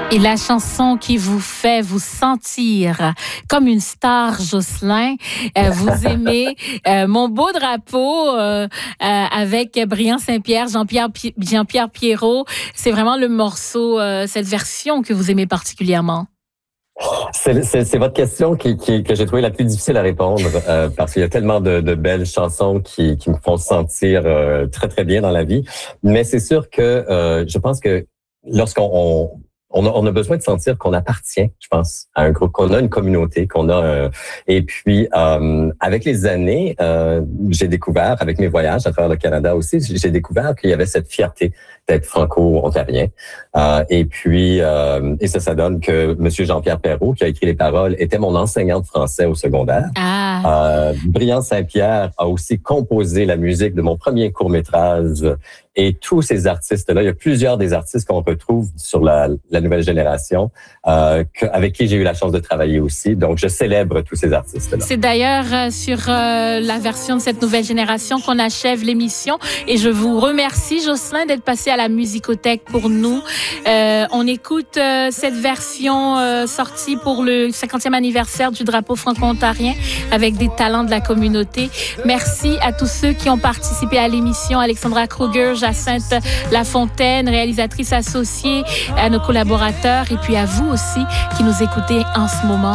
Et la chanson qui vous fait vous sentir comme une star, Jocelyn, vous aimez Mon beau drapeau avec Brillant Saint-Pierre, Jean-Pierre Pierrot. C'est vraiment le morceau, cette version que vous aimez particulièrement. C'est votre question que j'ai trouvé la plus difficile à répondre parce qu'il y a tellement de belles chansons qui me font sentir très, très bien dans la vie. Mais c'est sûr que je pense que lorsqu'on a besoin de sentir qu'on appartient, je pense, à un groupe, qu'on a une communauté, qu'on a et puis avec les années, j'ai découvert, avec mes voyages à travers le Canada aussi, j'ai découvert qu'il y avait cette fierté d'être franco-ontarien. Et puis et ça donne que Monsieur Jean-Pierre Perrault, qui a écrit les paroles, était mon enseignant de français au secondaire. Brillant Saint-Pierre a aussi composé la musique de mon premier court-métrage. Et tous ces artistes-là, il y a plusieurs des artistes qu'on retrouve sur la nouvelle génération avec qui j'ai eu la chance de travailler aussi. Donc, je célèbre tous ces artistes-là. C'est d'ailleurs sur la version de cette nouvelle génération qu'on achève l'émission. Et je vous remercie, Jocelyn, d'être passé à la Musicothèque pour nous. On écoute cette version sortie pour le 50e anniversaire du drapeau franco-ontarien avec des talents de la communauté. Merci à tous ceux qui ont participé à l'émission. Alexandra Kruger, Jacinthe Lafontaine, réalisatrice associée, à nos collaborateurs et puis à vous aussi qui nous écoutez en ce moment.